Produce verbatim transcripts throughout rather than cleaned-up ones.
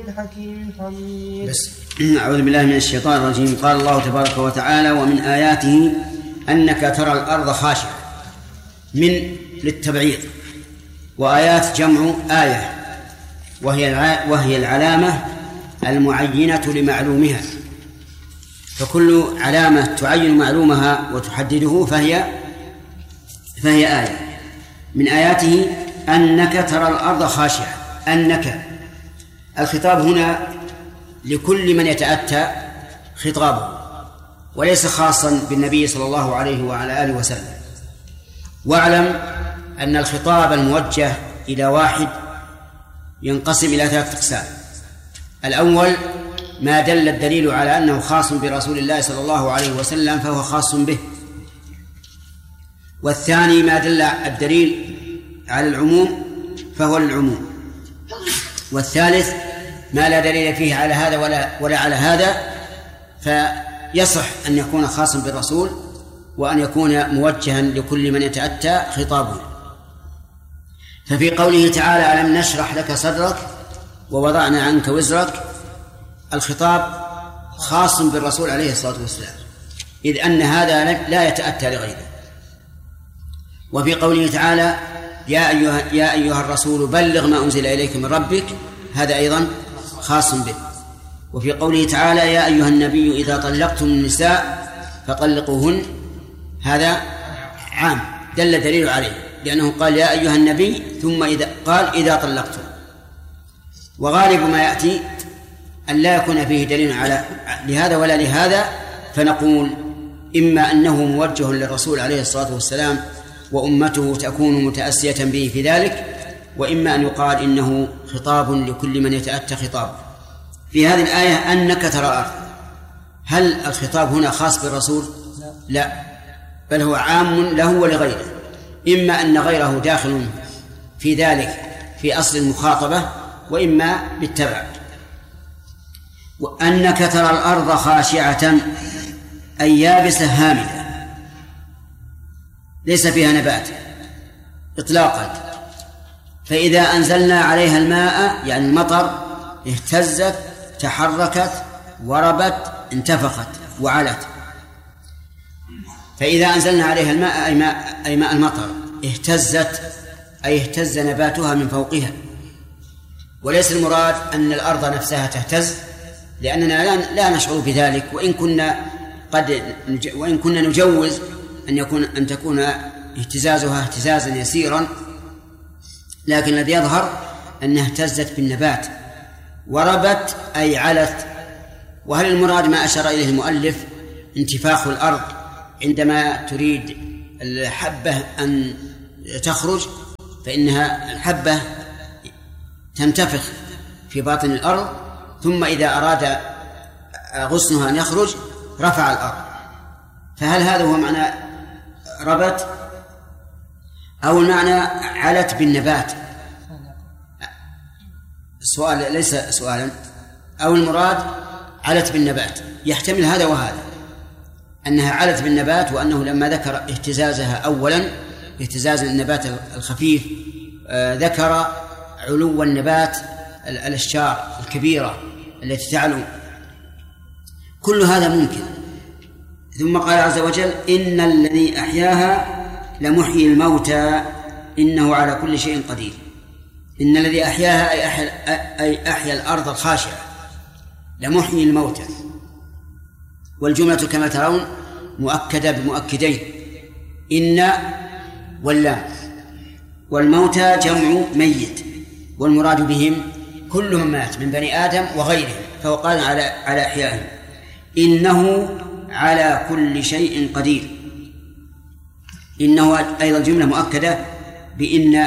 حكيم حميد. بس أعوذ بالله من الشيطان الرجيم. قال الله تبارك وتعالى: ومن آياته أنك ترى الأرض خاشعة، من للتبعيض، وآيات جمع آية، وهي وهي العلامة المعينة لمعلومها، فكل علامة تعين معلومها وتحدده فهي فهي آية. من آياته أنك ترى الأرض خاشعة. أنك الخطاب هنا لكل من يتأتى خطابه، وليس خاصا بالنبي صلى الله عليه وعلى آله وسلم. واعلم أن الخطاب الموجه إلى واحد ينقسم إلى ثلاثة أقسام. الأول ما دل الدليل على أنه خاص برسول الله صلى الله عليه وسلم فهو خاص به. والثاني ما دل الدليل على العموم فهو للعموم. والثالث ما لا دليل فيه على هذا ولا, ولا على هذا، فيصح أن يكون خاصا بالرسول وأن يكون موجها لكل من يتأتى خطابه. ففي قوله تعالى: ألم نشرح لك صدرك ووضعنا عنك وزرك، الخطاب خاص بالرسول عليه الصلاة والسلام، إذ أن هذا لا يتأتى لغيره. وفي قوله تعالى: يا أيها, يا أيها الرسول بلغ ما أنزل إليك من ربك، هذا أيضا خاص به. وفي قوله تعالى: يا أيها النبي إذا طلقتم النساء فطلقوهن، هذا عام دل دليل عليه، لأنه قال يا أيها النبي ثم إذا قال إذا طلقتم. وغالب ما يأتي أن لا يكون فيه دليل على لهذا ولا لهذا، فنقول إما أنه موجه للرسول عليه الصلاة والسلام وأمته تكون متأسية به في ذلك، وإما أن يقال إنه خطاب لكل من يتأتى خطابه. في هذه الآية أنك ترى الأرض، هل الخطاب هنا خاص بالرسول؟ لا، بل هو عام له ولغيره، إما أن غيره داخل في ذلك في أصل المخاطبة، وإما بالتبع. وأنك ترى الأرض خاشعة أي يابسة هامدة ليس فيها نبات إطلاقا، فإذا أنزلنا عليها الماء يعني المطر اهتزت تحركت وربت انتفخت وعلت. فإذا أنزلنا عليها الماء أي ماء, أي ماء المطر اهتزت أي اهتز نباتها من فوقها. وليس المراد أن الأرض نفسها تهتز، لأننا لا نشعر بذلك، وإن كنا قد وإن كنا نجوز أن يكون أن تكون اهتزازها اهتزازا يسيرا، لكن الذي يظهر أنها اهتزت بالنبات. وربت أي علت. وهل المراد ما أشار إليه المؤلف انتفاخ الأرض عندما تريد الحبة أن تخرج، فإنها الحبة تنتفخ في باطن الأرض، ثم إذا أراد غصنها أن يخرج رفع الأرض. فهل هذا هو معنى ربت، أو المعنى علت بالنبات؟ السؤال ليس سؤالا. أو المراد علت بالنبات، يحتمل هذا وهذا، أنها علت بالنبات، وأنه لما ذكر اهتزازها أولا اهتزاز النبات الخفيف ذكر علو النبات الأشجار الكبيرة التي تعلو. كل هذا ممكن. ثم قال عز وجل: إن الذي أحياها لمحيي الموتى إنه على كل شيء قدير. إن الذي أحياها أي أحيا, أي أحيا الأرض الخاشعة لمحيي الموتى. والجملة كما ترون مؤكدة بمؤكدين، إن واللام. والموتى جمع ميت، والمراد بهم كلهم مات من بني آدم وغيرهم، فهو قال على على أحيائهم. إنه على كل شيء قدير. إنه أيضا جملة مؤكدة بإن.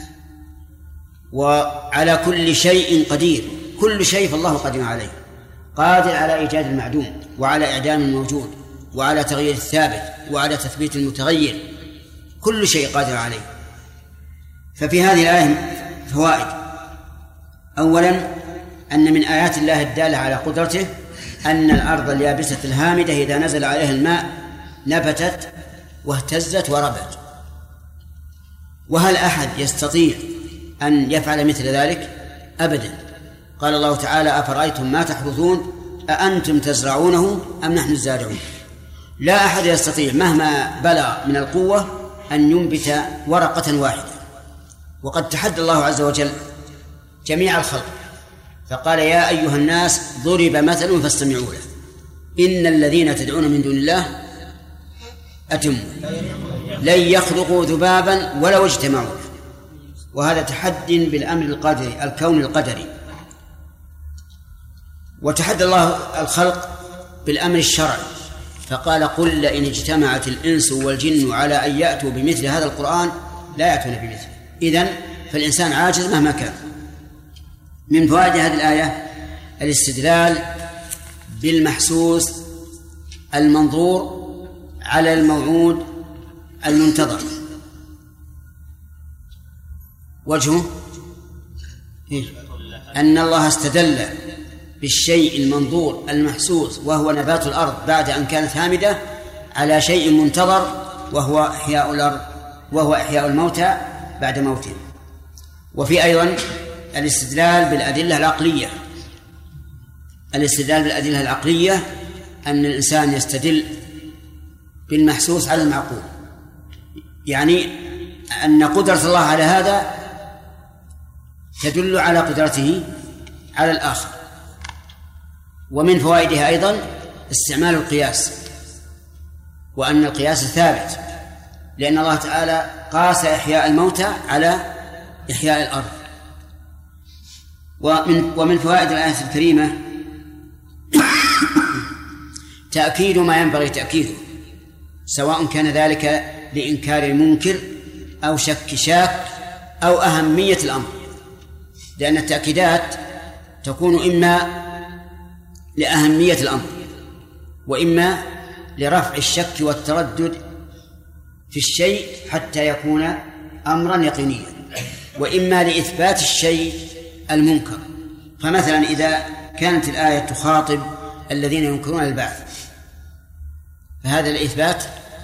وعلى كل شيء قدير، كل شيء فالله قدير عليه، قادر على إيجاد المعدوم وعلى إعدام الموجود وعلى تغيير الثابت وعلى تثبيت المتغير، كل شيء قادر عليه. ففي هذه الآية فوائد. أولا أن من آيات الله الدالة على قدرته أن الأرض اليابسة الهامدة إذا نزل عليها الماء نبتت واهتزت وربت. وهل أحد يستطيع أن يفعل مثل ذلك؟ أبدا. قال الله تعالى أفرأيتم ما تحرثون أأنتم تزرعونه أم نحن الزارعون. لا أحد يستطيع مهما بلغ من القوة أن ينبت ورقة واحدة، وقد تحدى الله عز وجل جميع الخلق فقال يا أيها الناس ضرب مثل فاستمعوا له إن الذين تدعون من دون الله أتموا لن يخلقوا ذبابا ولو اجتمعوا له. وهذا تحد بالأمر القدري الكون القدري. وتحدى الله الخلق بالأمر الشرعي فقال قل لئن اجتمعت الإنس والجن على أن يأتوا بمثل هذا القرآن لا يأتون بمثله. إذن فالإنسان عاجز مهما كان. من فوائد هذه الآية الاستدلال بالمحسوس المنظور على الموعود المنتظر. وجهه أن الله استدل بالشيء المنظور المحسوس وهو نبات الأرض بعد أن كانت هامدة على شيء منتظر وهو إحياء الأرض وهو إحياء الموتى بعد موتهم. وفي أيضا الاستدلال بالأدلة العقلية. الاستدلال بالأدلة العقلية أن الإنسان يستدل بالمحسوس على المعقول، يعني أن قدرة الله على هذا تدل على قدرته على الآخر. ومن فوائدها أيضا استعمال القياس، وأن القياس ثابت لأن الله تعالى قاس إحياء الموتى على إحياء الأرض. ومن, ومن فوائد الآية الكريمة تأكيد ما ينبغي تأكيده، سواء كان ذلك لإنكار المنكر أو شك شاك أو أهمية الأمر، لأن التأكيدات تكون إما لأهمية الأمر وإما لرفع الشك والتردد في الشيء حتى يكون أمرا يقينيا، وإما لإثبات الشيء المنكر. فمثلا إذا كانت الآية تخاطب الذين ينكرون البعث فهذا الإثبات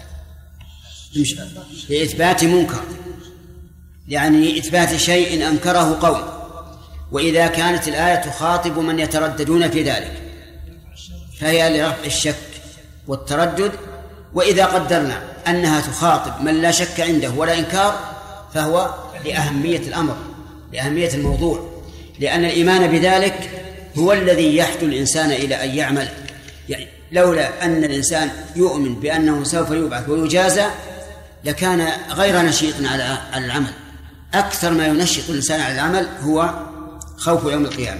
لإثبات منكر، يعني إثبات شيء أنكره قوم. وإذا كانت الآية تخاطب من يترددون في ذلك فهي لرفع الشك والتردد. وإذا قدرنا أنها تخاطب من لا شك عنده ولا إنكار فهو لأهمية الأمر، لأهمية الموضوع، لأن الإيمان بذلك هو الذي يحث الإنسان إلى أن يعمل. يعني لولا أن الإنسان يؤمن بأنه سوف يبعث ويجازى لكان غير نشيط على العمل. أكثر ما ينشط الإنسان على العمل هو خوف يوم القيامة.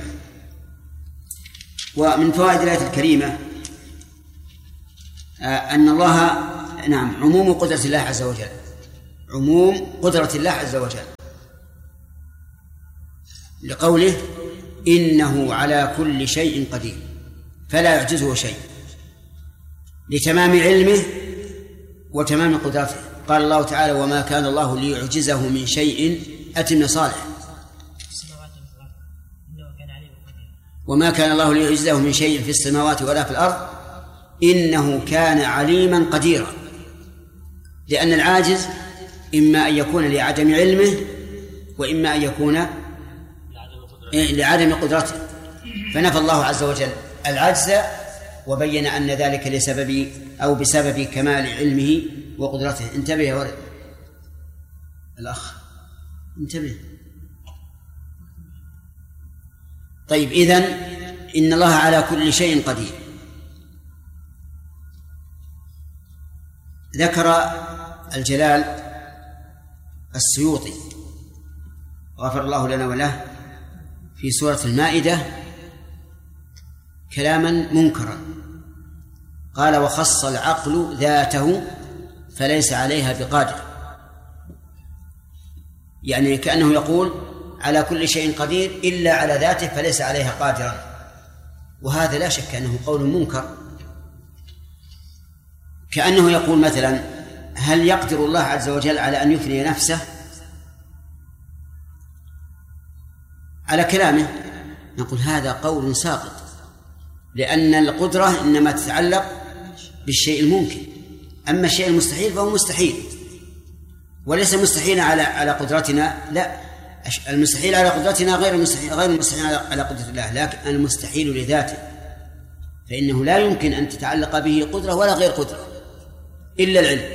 ومن فوائد الآية الكريمة أن الله نعم عموم قدرة الله عز وجل، عموم قدرة الله عز وجل لقوله إنه على كل شيء قدير فلا يعجزه شيء، لتمام علمه وتمام قدرته. قال الله تعالى وما كان الله ليعجزه من شيء أتم صالح، وما كان الله ليعجزه من شيء في السماوات ولا في الأرض إنه كان عليما قديرا. لأن العاجز إما أن يكون لعدم علمه وإما أن يكون لعدم قدرته، فنفى الله عز وجل العجز وبين أن ذلك لسبب أو بسبب كمال علمه وقدرته. انتبه يا ولد الأخ، انتبه. طيب إذن إن الله على كل شيء قدير. ذكر الجلال السيوطي غفر الله لنا وله في سورة المائدة كلاما منكرا، قال وخص العقل ذاته فليس عليها بقادر، يعني كأنه يقول على كل شيء قدير إلا على ذاته فليس عليها قادرا، وهذا لا شك أنه قول منكر. كأنه يقول مثلا هل يقدر الله عز وجل على أن يفني نفسه؟ على كلامه نقول هذا قول ساقط، لأن القدرة إنما تتعلق بالشيء الممكن، أما الشيء المستحيل فهو مستحيل وليس مستحيلا على على قدرتنا، لا، المستحيل على قدرتنا غير المستحيل غير المستحيل على قدرة الله، لكن المستحيل لذاته فإنه لا يمكن أن تتعلق به قدرة ولا غير قدرة إلا العلم.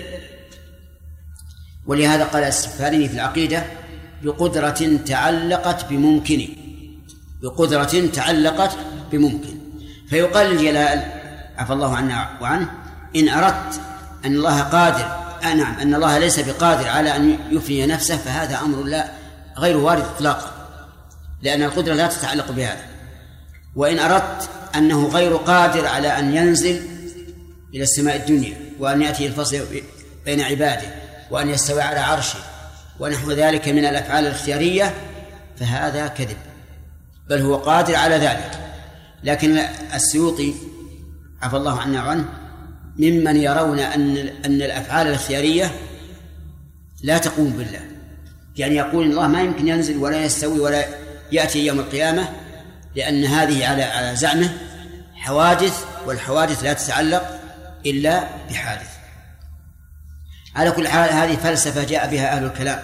ولهذا قال السفاريني في العقيدة: بقدرة تعلقت بممكن، بقدرة تعلقت بممكن. فيقال للجلال عفى الله عنا وعنه: إن أردت أن الله قادر نعم أن الله ليس بقادر على أن يفني نفسه فهذا أمر لا غير وارد إطلاقا، لأن القدرة لا تتعلق بهذا. وإن أردت أنه غير قادر على أن ينزل إلى السماء الدنيا وأن يأتي الفصل بين عباده وأن يستوي على عرشه ونحو ذلك من الأفعال الاختيارية فهذا كذب، بل هو قادر على ذلك. لكن السيوطي عفى الله عنا وعنه ممن يرون أن أن الأفعال الاختيارية لا تقوم بالله، يعني يقول الله ما يمكن ينزل ولا يستوي ولا يأتي يوم القيامة، لأن هذه على على زعمه حوادث، والحوادث لا تتعلق إلا بحادث. على كل حال هذه فلسفة جاء بها أهل الكلام،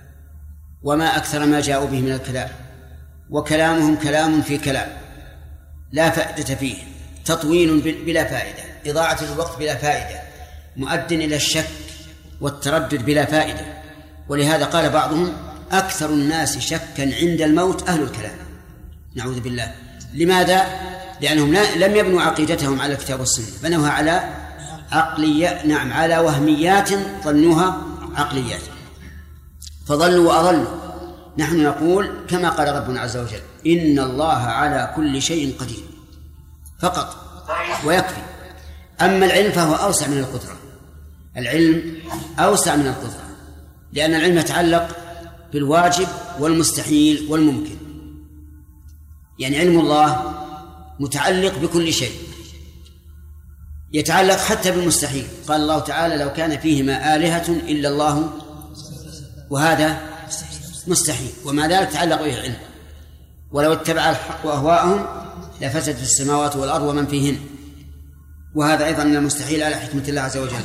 وما أكثر ما جاءوا به من الكلام، وكلامهم كلام في كلام لا فائدة فيه، تطويل بلا فائدة، إضاعة الوقت بلا فائدة، مؤد إلى الشك والتردد بلا فائدة. ولهذا قال بعضهم: أكثر الناس شكا عند الموت أهل الكلام. نعوذ بالله. لماذا؟ لأنهم لم يبنوا عقيدتهم على الكتاب والسنة، بنوها على عقلية نعم على وهميات ظنوها عقليات فضلوا وأضلوا. نحن نقول كما قال ربنا عز وجل: إن الله على كل شيء قدير فقط ويكفي. أما العلم فهو أوسع من القدرة، العلم أوسع من القدرة، لأن العلم يتعلق بالواجب والمستحيل والممكن. يعني علم الله متعلق بكل شيء، يتعلق حتى بالمستحيل. قال الله تعالى: لو كان فيهما آلهة إلا الله، وهذا مستحيل، ومع ذلك تعلق به العلم. ولو اتبع الحق أهواءهم لفسدت السماوات والأرض ومن فيهن، وهذا أيضا من المستحيل على حكمة الله عز وجل.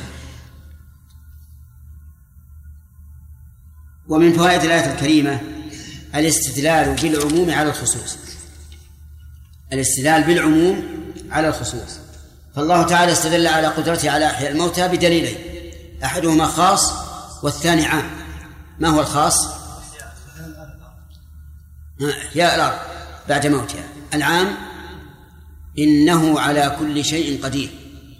ومن فوائد الآية الكريمة الاستدلال بالعموم على الخصوص، الاستدلال بالعموم على الخصوص. فالله تعالى استدل على قدرته على إحياء الموتى بدليلين: أحدهما خاص والثاني عام. ما هو الخاص؟ إحياء الأرض بعد موتها. العام: إنه على كل شيء قدير.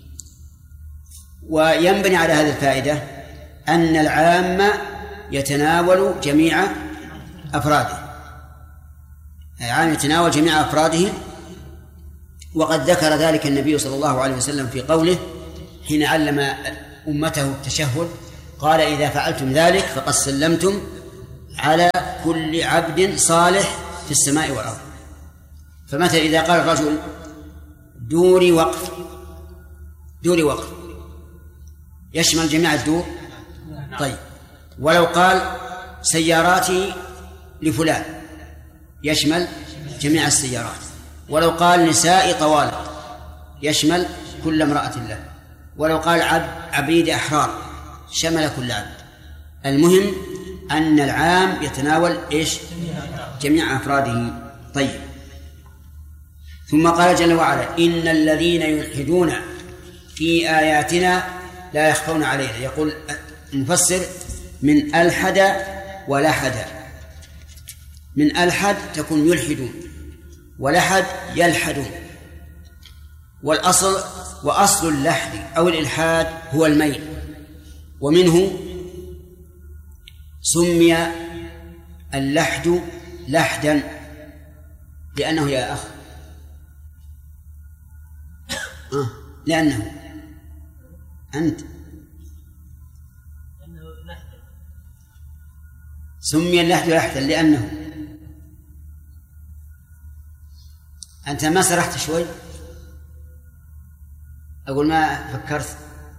وينبني على هذه الفائدة أن العام يتناول جميع أفراده، العام يتناول جميع أفراده. وقد ذكر ذلك النبي صلى الله عليه وسلم في قوله حين علم أمته التشهد، قال: إذا فعلتم ذلك فقد سلمتم على كل عبد صالح في السماء والأرض. فمثلا إذا قال الرجل: دوري وقف، دوري وقف، يشمل جميع الدور؟ طيب. ولو قال: سياراتي لفلان، يشمل جميع السيارات. ولو قال: نسائي طوالق، يشمل كل امرأة له. ولو قال: عبد عبيد أحرار، شمل كل عبد. المهم أن العام يتناول إيش؟ جميع أفراده. طيب. ثم قال جل وعلا: إن الذين يلحدون في آياتنا لا يخفون علينا. يقول المفسر: من ألحد ولحد. من ألحد تكون يلحدون، ولحد يلحدون. والأصل وأصل اللحد أو الإلحاد هو الميل، ومنه سمي اللحد لحدا لأنه يا أخ آه. لأنه أنت سمي اللحد لحدا لأنه أنت ما سرحت شوي؟ أقول ما فكرت.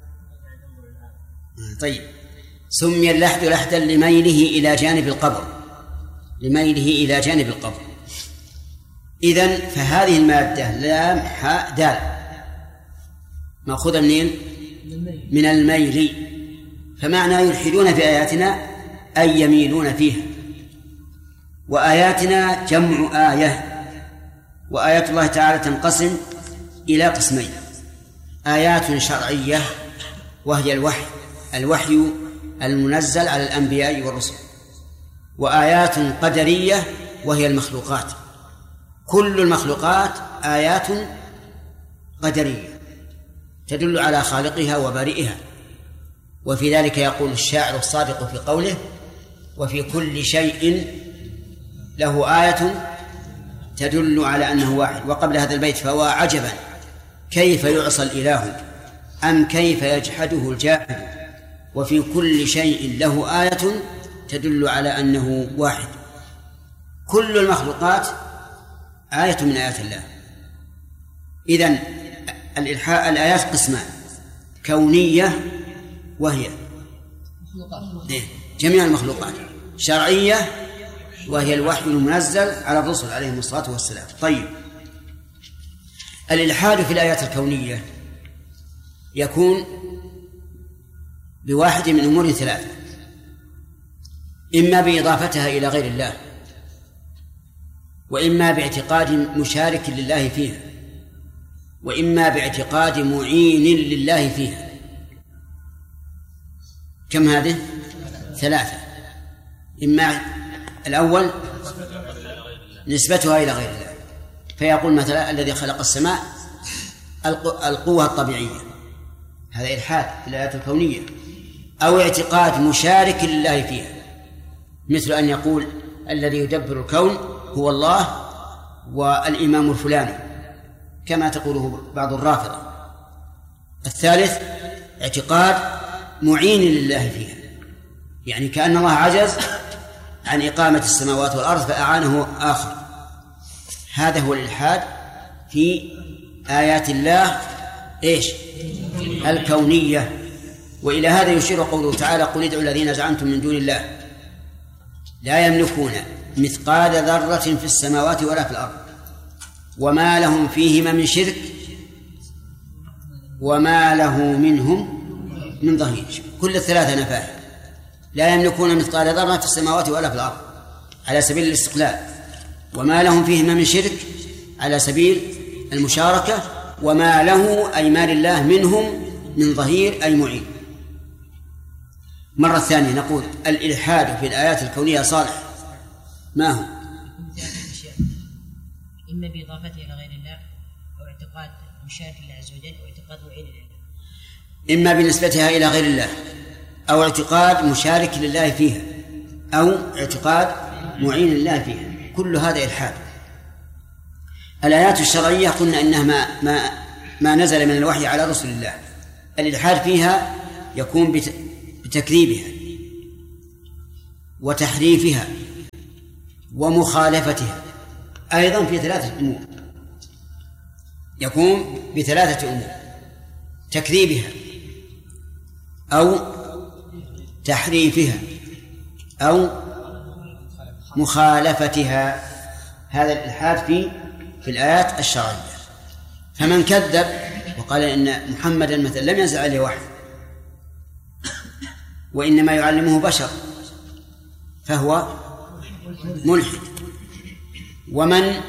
طيب. سمي اللحد لحدا لميله إلى جانب القبر، لميله إلى جانب القبر. إذن فهذه المادة لام حاء دال مأخوذة منين؟ من الميل. فمعنى يلحدون في آياتنا أي يميلون فيها. وآياتنا جمع آية، وآيات الله تعالى تنقسم إلى قسمين: آيات شرعية وهي الوحي الوحي المنزل على الأنبياء والرسل، وآيات قدرية وهي المخلوقات. كل المخلوقات آيات قدرية تدل على خالقها وبارئها. وفي ذلك يقول الشاعر الصادق في قوله: وفي كل شيء له آية تدل على أنه واحد. وقبل هذا البيت: فهو عجبا كيف يعصى الإله أم كيف يجحده الجاحد، وفي كل شيء له آية تدل على أنه واحد. كل المخلوقات آية من آيات الله. إذن الإلحاء الآيات قسمان: كونية وهي جميع المخلوقات، شرعية وهي الوحي المنزل على الرسل عليهم الصلاة والسلام. طيب، الإلحاد في الآيات الكونية يكون بواحد من أمور ثلاثة: إما بإضافتها إلى غير الله، وإما باعتقاد مشارك لله فيها، وإما باعتقاد معين لله فيها. كم هذه؟ ثلاثة. إما الأول نسبتها إلى غير الله، فيقول مثلا: الذي خلق السماء القوة الطبيعية، هذا إلحاد في الآيات الكونية. أو اعتقاد مشارك لله فيها، مثل أن يقول: الذي يدبر الكون هو الله والإمام الفلاني، كما تقوله بعض الرافضة. الثالث اعتقاد معين لله فيها، يعني كأن الله عجز عن إقامة السماوات والأرض فأعانه آخر. هذا هو الإلحاد في آيات الله إيش؟ الكونية. وإلى هذا يشير قوله تعالى: قل ادعوا الذين زعمتم من دون الله لا يملكون مثقال ذرة في السماوات ولا في الأرض وما لهم فيهما من شرك وما له منهم من ظهير. كل الثلاثة نفاه: لا يملكون مثقال ذرة في السماوات ولا في الأرض على سبيل الاستقلال، وما لهم فيهما من شرك على سبيل المشاركة، وما له أي ما لله منهم من ظهير أي معين. مرة ثانية نقول: الإلحاد في الآيات الكونية صالح ما هو؟ إما بإضافته إلى غير الله، أو اعتقاد مشارك لله عز وجل، أو اعتقاد معين لله. إما بنسبتها إلى غير الله، أو اعتقاد مشارك لله فيها، أو اعتقاد معين لله فيها. كل هذا إلحاد. الآيات الشرعية قلنا إنها ما, ما, ما نزل من الوحي على رسول الله. الإلحاد فيها يكون بتكذيبها وتحريفها ومخالفتها، أيضا في ثلاثة أمور. يكون بثلاثة أمور: تكذيبها أو تحريفها أو مخالفتها. هذا الإلحاد في في الآيات الشرعية. فمن كذب وقال إن محمدا مثلا لم ينزل عليه وحي وإنما يعلمه بشر فهو ملحد. ومن